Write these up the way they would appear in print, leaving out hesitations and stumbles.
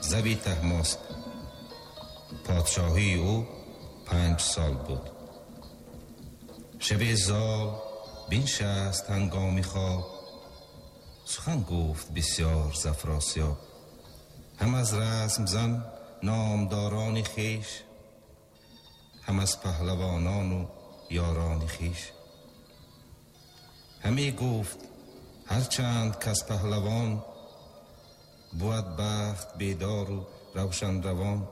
زوی طهماسپ. پادشاهی او 5 سال بود. شب زال بنشست هنگام خواب، سخن گفت بسیار ز افراسیاب. هم از رسم زن نامداران خویش، هم از پهلوانان و یاران خویش. همی گفت هرچند کس پهلوان، بود بخت بیدار و روشن روان.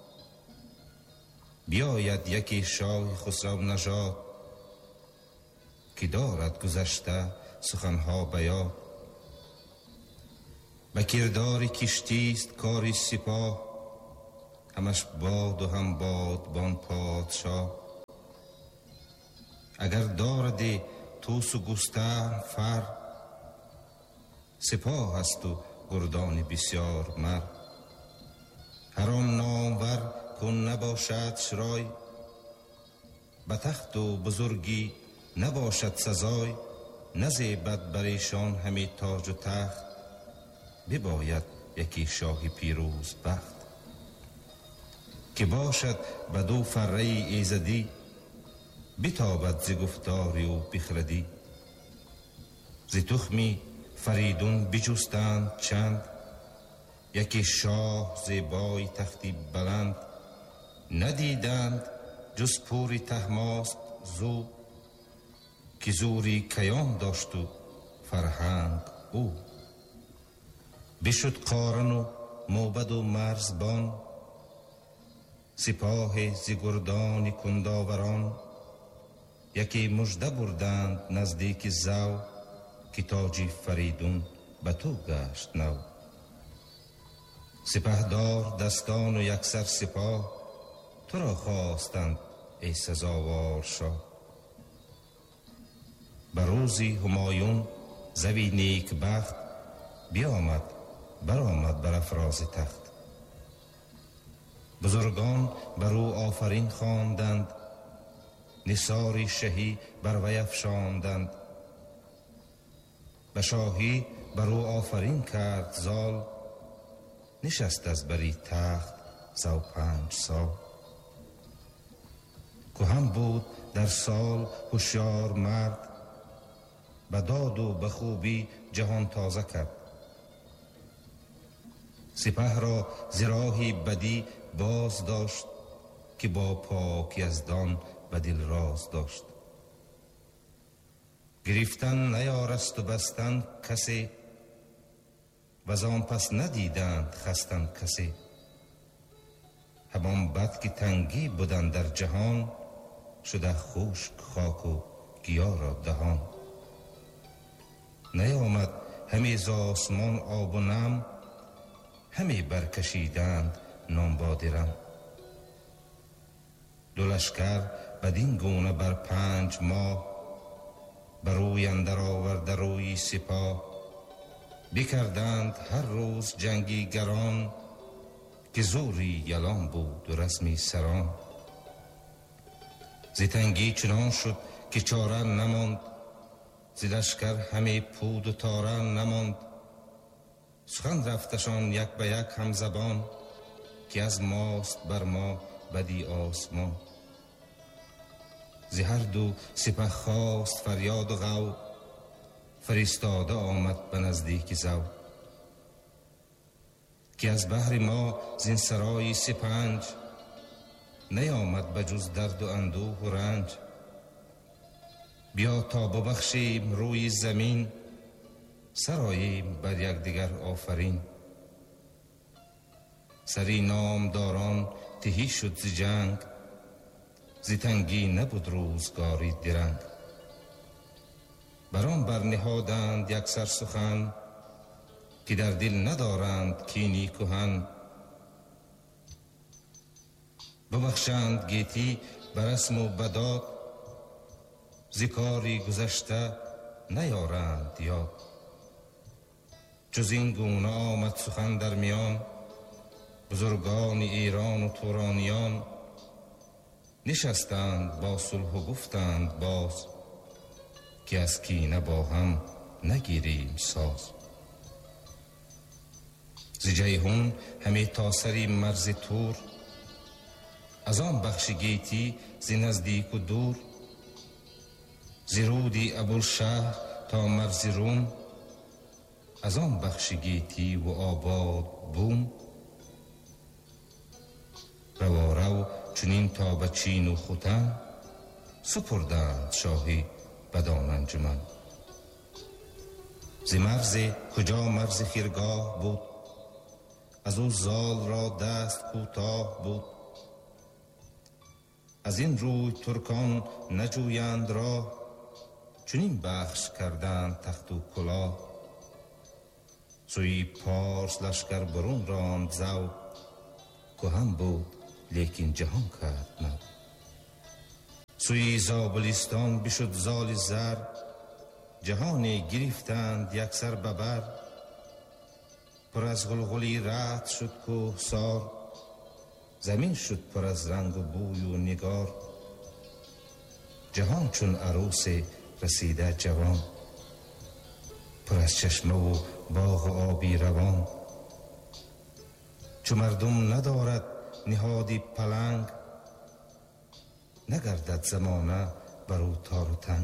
بیاید یکی شاه خسرو نژاد، که دارد گذشته سخنها بیاد. به کردار کشتیست کاری سپاه، همش باد و هم بادبان پادشاه. اگر داردی توس و گستهم فر، سپاه است و گردان بسیار مر. هر آن نامور کن نباشد شرای، به تخت و بزرگی نباشد سزای. نزیبد بر ایشان همی تاج و تخت، بباید یکی شاه پیروز بخت. که باشد بدو فره ایزدی، بتابد ز گفتاری و بخردی. ز تخمی فریدون بجستند چند، یکی شاه زیبای تختی بلند. ندیدند جز پوری طهماسپ زو، که زوری کیان داشت و فرهنگ او. بشد قارن و موبد و مرزبان، سپاه ز گردان کنداوران. یکی مژده بردند نزدیک زو، که تاج فریدون به تو گشت نو. سپهدار دستان و یکسر سپاه، تو را خواستند ای سزاوار شاه. به روزی همایون زوی نیک بخت، بیامد برآمد بر افراز تخت. بزرگان بر او آفرین خواندند، نثار شهی بر وی افشاندند. به شاهی بر او آفرین کرد زال، نشست از بری تخت زو 5 سال. کهن بود در سال هوشیار مرد، به داد و به خوبی جهان تازه کرد. سپه را ز راهی بدی باز داشت، که با پاک یزدان به دل راز داشت. گرفتن نیارست و بستن کسی، وزان پس ندیدند خستن کسی. همان بد که تنگی بودن در جهان، شده خشک خاک و گیا را دهان. نیامد همی ز آسمان آب و نم، همی برکشیدند نان با درم. دو لشکر بدین گونه بر 5 ماه، بر روی اندر آورده روی سپاه. بکردند هر روز جنگی گران، که زوری یلان بود و رسمی سران. ز تنگی چنان شد که چاره نماند، ز لشکر همی پود و تاره نماند. سخن رفتشان یک به یک هم زبان، که از ماست بر ما بدی آسمان. ز هر دو سپه خواست فریاد و غو، فرستاده آمد به نزدیک زو. که از بهر ما زین سرای سپنج، نیامد به جز درد و اندوه و رنج. بیا تا ببخشیم روی زمین، سراییم بر یکدیگر آفرین. سری نامداران تهی شد ز جنگ، ز تنگی نبود روزگاری درنگ. بران برنهادند یکسر سخن، که در دل ندارند کینی کهن. ببخشند گیتی بر رسم و بداد، ز کاری گذشته نیارند یاد. جز این گونه آمد سخن در میان، بزرگان ایران و تورانیان. نشستند با صلح و گفتند باز، که از کینه با هم نگیریم ساز. ز جیهون همه تا سری مرز تور، از آن بخش گیتی ز نزدیک و دور، ز رودی ابوالشهر تا مرز روم، از آن بخش گیتی و آباد بوم. رو چنین تا به چین و ختن، سپردند شاهی بدان انجمن. ز مرز کجا مرز خیرگاه بود، از او زال را دست کوتاه بود. از این روی ترکان نجویند راه، چنین بخش کردند تخت و کلاه. سوی پارس لشکر برون راند زو، کهن بود لیکن جهان کرد نو. سوی زابلستان بشد زال زر، جهانی گرفتند یک سر ببر. پر از غلغلی رعد شد کوهسار، زمین شد پر از رنگ و بوی و نگار. جهان چون عروس رسیده جوان، پر از چشمه و باغ و آبی روان. چو مردم ندارد نهادی پلنگ، نگردد زمانه بر او تار و تنگ.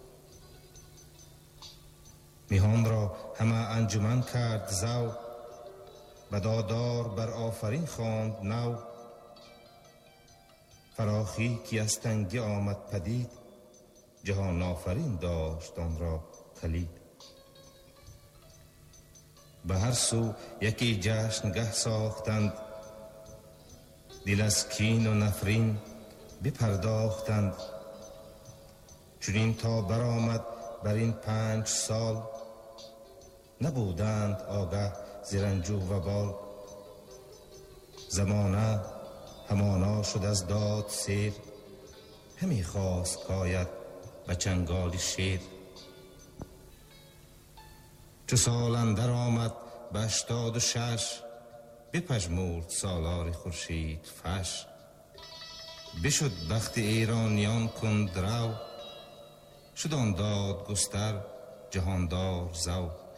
میهان را همه انجمن کرد زو، بدادار بر آفرین خواند نو. فراخی که از تنگی آمد پدید، جهان آفرین داشت آن را کلید. به هر سو یکی جشنگه ساختند، دل از کین و نفرین بپرداختند. چنین تا برآمد بر این 5 سال، نبودند آگه ز رنج و وبال. زمانه همانا شد از داد سیر، همی خواست کاید به چنگال شیر. چو سال اندر آمد به 86، بپژمرد سالار خورشید فش. بشد بخت ایرانیان کند رو، شد آن داد گستر جهاندار زو.